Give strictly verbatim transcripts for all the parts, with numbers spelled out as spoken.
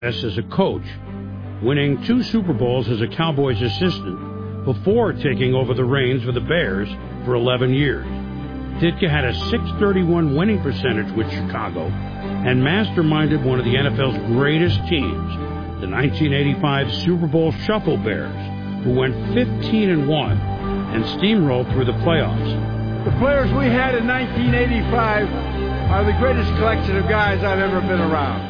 as a coach, winning two Super Bowls as a Cowboys assistant before taking over the reins for the Bears for eleven years. Ditka had a six thirty-one winning percentage with Chicago and masterminded one of the N F L's greatest teams, the nineteen eighty-five Super Bowl Shuffle Bears, who went fifteen and one and steamrolled through the playoffs. The players we had in nineteen eighty-five are the greatest collection of guys I've ever been around.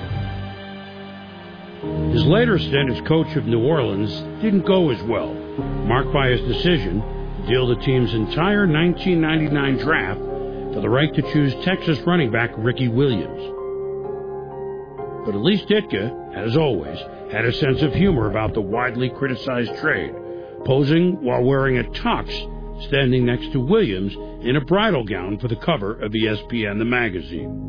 His later stint as coach of New Orleans didn't go as well, marked by his decision to deal the team's entire nineteen ninety-nine draft for the right to choose Texas running back Ricky Williams. But at least Ditka, as always, had a sense of humor about the widely criticized trade, posing while wearing a tux, standing next to Williams in a bridal gown for the cover of E S P N, the magazine.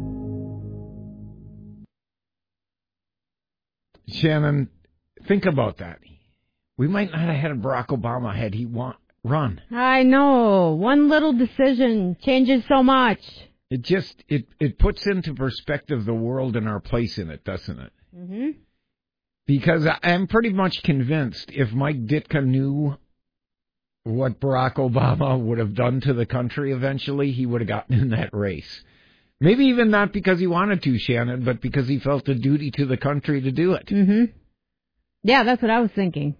Shannon, think about that. We might not have had Barack Obama had he want, run. I know. One little decision changes so much. It just, it, it puts into perspective the world and our place in it, doesn't it? Mm-hmm. Because I'm pretty much convinced if Mike Ditka knew what Barack Obama would have done to the country eventually, he would have gotten in that race. Maybe even not because he wanted to, Shannon, but because he felt a duty to the country to do it. Mm-hmm. Yeah, that's what I was thinking.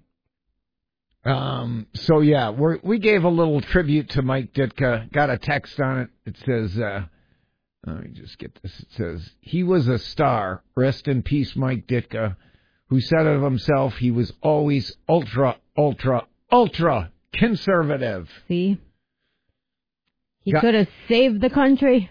Um. So, yeah, we're, we gave a little tribute to Mike Ditka. Got a text on it. It says, uh, let me just get this. It says, he was a star. Rest in peace, Mike Ditka, who said of himself he was always ultra, ultra, ultra conservative. See? He Got, could have saved the country.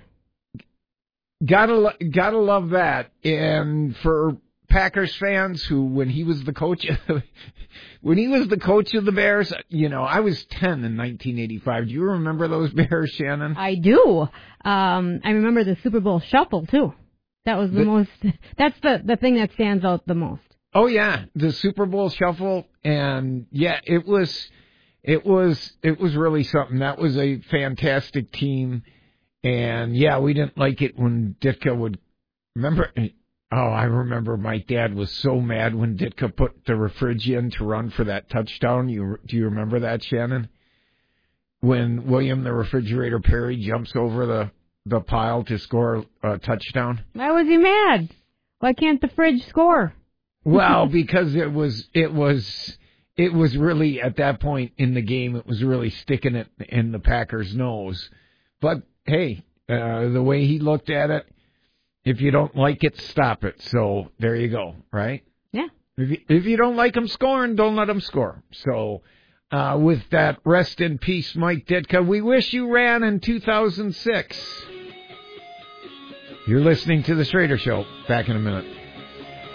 Gotta, gotta love that. And for Packers fans who, when he was the coach, when he was the coach of the Bears, you know, I was ten in nineteen eighty-five. Do you remember those Bears, Shannon? I do. Um, I remember the Super Bowl Shuffle, too. That was the, the most, that's the, the thing that stands out the most. Oh, yeah, the Super Bowl Shuffle. And, yeah, it was, it was, it was really something. That was a fantastic team. And, yeah, we didn't like it when Ditka would, remember, oh, I remember my dad was so mad when Ditka put the refrigerator in to run for that touchdown. You Do you remember that, Shannon? When William the Refrigerator Perry jumps over the, the pile to score a touchdown? Why was he mad? Why can't the fridge score? Well, because it was, it was, it was really, at that point in the game, it was really sticking it in the Packers' nose. But, hey, uh, the way he looked at it, if you don't like it, stop it. So there you go, right? Yeah. If you, if you don't like him scoring, don't let him score. So uh, with that, rest in peace, Mike Ditka. We wish you ran in two thousand six. You're listening to The Schrader Show. Back in a minute.